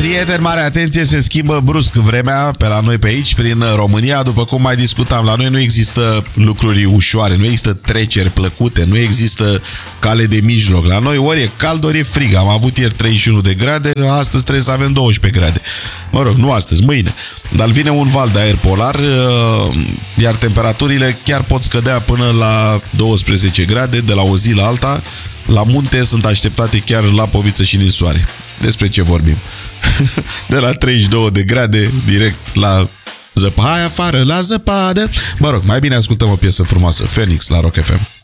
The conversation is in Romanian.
Prieteni, mare atenție, se schimbă brusc vremea pe la noi pe aici, prin România. După cum mai discutam, la noi nu există lucruri ușoare, nu există treceri plăcute, nu există cale de mijloc. La noi ori e cald, ori e frig. Am avut ieri 31 de grade, astăzi trebuie să avem 12 grade. Mă rog, nu astăzi, mâine. Dar vine un val de aer polar, iar temperaturile chiar pot scădea până la 12 grade de la o zi la alta. La munte sunt așteptate chiar lapoviță și ninsoare. Despre ce vorbim? De la 32 de grade direct la zăpadă. Hai afară, la zăpadă. Mă rog, mai bine ascultăm o piesă frumoasă. Phoenix la Rock FM.